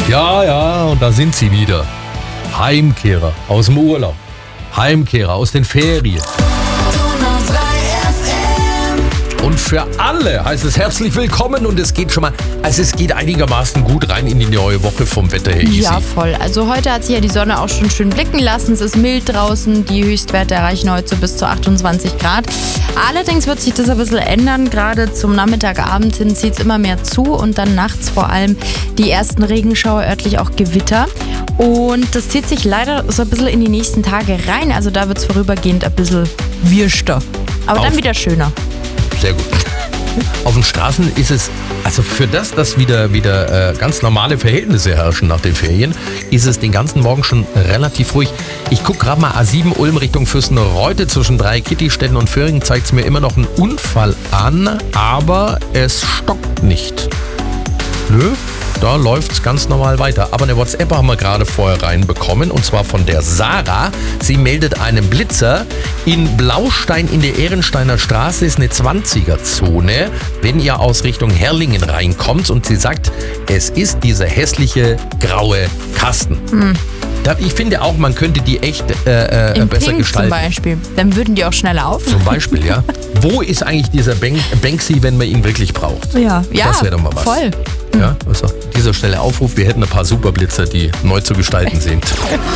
Ja, und da sind sie wieder. Heimkehrer aus dem Urlaub. Heimkehrer aus den Ferien. Und für alle heißt es herzlich willkommen und es geht einigermaßen gut rein in die neue Woche vom Wetter her. Easy. Ja, voll. Also heute hat sich ja die Sonne auch schon schön blicken lassen. Es ist mild draußen. Die Höchstwerte erreichen heute bis zu 28 Grad. Allerdings wird sich das ein bisschen ändern. Gerade zum Nachmittagabend hin zieht es immer mehr zu und dann nachts vor allem die ersten Regenschauer, örtlich auch Gewitter. Und das zieht sich leider so ein bisschen in die nächsten Tage rein. Also da wird es vorübergehend ein bisschen wirschter. Aber dann wieder schöner. Sehr gut. Auf den Straßen ist es, also für das, dass wieder ganz normale Verhältnisse herrschen nach den Ferien, ist es den ganzen Morgen schon relativ ruhig. Ich gucke gerade mal A7 Ulm Richtung Fürstenreute zwischen Dreikitti-Städten und Föhringen, zeigt es mir immer noch einen Unfall an, aber es stockt nicht. Nö, da läuft es ganz normal weiter. Aber eine WhatsApp haben wir gerade vorher reinbekommen und zwar von der Sarah. Sie meldet einen Blitzer. In Blaustein in der Ehrensteiner Straße ist eine 20er-Zone, wenn ihr aus Richtung Herrlingen reinkommt. Und sie sagt, es ist dieser hässliche graue Kasten. Ich finde auch, man könnte die echt besser Pink gestalten. Zum Beispiel. Dann würden die auch schneller auf. Zum Beispiel, ja. Wo ist eigentlich dieser Banksy, wenn man ihn wirklich braucht? Ja, Das wäre doch mal was. Voll. Ja, also dieser schnelle Aufruf, wir hätten ein paar Superblitzer, die neu zu gestalten sind.